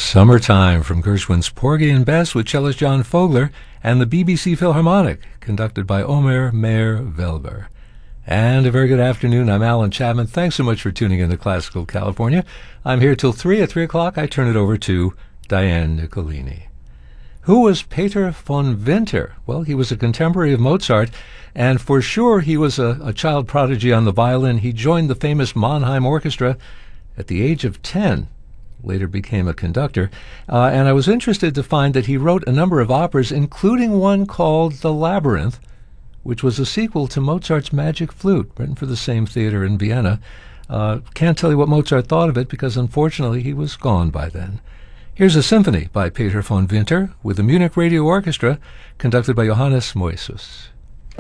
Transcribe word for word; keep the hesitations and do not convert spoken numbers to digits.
Summertime from Gershwin's Porgy and Bess with cellist John Fogler and the B B C Philharmonic, conducted by Omer Meir Velber. And a very good afternoon. I'm Alan Chapman. Thanks so much for tuning in to Classical California. I'm here till three. At three o'clock, I turn it over to Diane Nicolini. Who was Peter von Winter? Well, he was a contemporary of Mozart, and for sure he was a, a child prodigy on the violin. He joined the famous Mannheim Orchestra at the age of ten. Later became a conductor, uh, and I was interested to find that he wrote a number of operas, including one called The Labyrinth, which was a sequel to Mozart's Magic Flute, written for the same theater in Vienna. Uh, can't tell you what Mozart thought of it because, unfortunately, he was gone by then. Here's a symphony by Peter von Winter with the Munich Radio Orchestra, conducted by Johannes Moisus.